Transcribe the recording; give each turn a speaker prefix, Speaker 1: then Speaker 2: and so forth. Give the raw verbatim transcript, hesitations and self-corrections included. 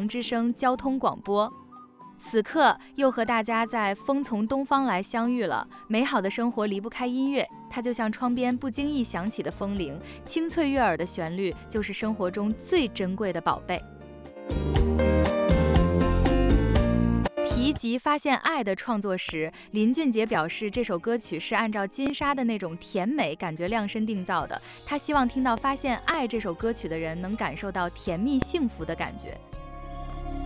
Speaker 1: 阳之声交通广播。此刻又和大家在风从东方来相遇了，美好的生活离不开音乐，它就像窗边不经意响起的风铃，清脆悦耳的旋律就是生活中最珍贵的宝贝。提及发现爱的创作时，林俊杰表示这首歌曲是按照金莎的那种甜美感觉量身定造的，他希望听到发现爱这首歌曲的人能感受到甜蜜幸福的感觉。